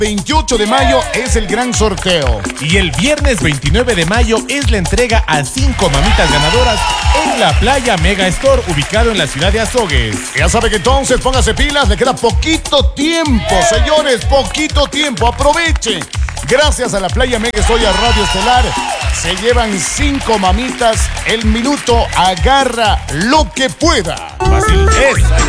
28 de mayo es el gran sorteo. Y el viernes 29 de mayo es la entrega a 5 mamitas ganadoras en la Playa Mega Store, ubicado en la ciudad de Azogues. Ya sabe que entonces póngase pilas, le queda poquito tiempo, señores, poquito tiempo, aproveche. Gracias a la Playa Mega Store y a Radio Estelar, se llevan 5 mamitas el minuto, agarra lo que pueda. Fácil es.